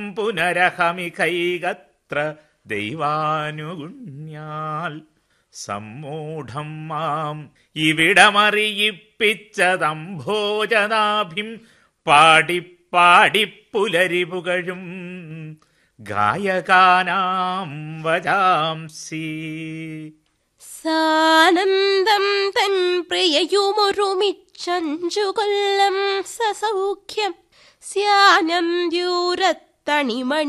പുനരഹമികൈകത്ര ദൈവാനുഗുണ്യാൽ സമ്മൂഢം മാം ഇവിടമറിയിപ്പിച്ചതംഭോജനാഭിം പാടിപ്പാടി പുകഴും ഗായകാനാം വജാംസി. സാനന്ദം തൻ പ്രിയയുമൊരുമിച്ചഞ്ചു കൊല്ലം സസൗഖ്യം സ്യാനം ദ്യൂരത്തണിമണി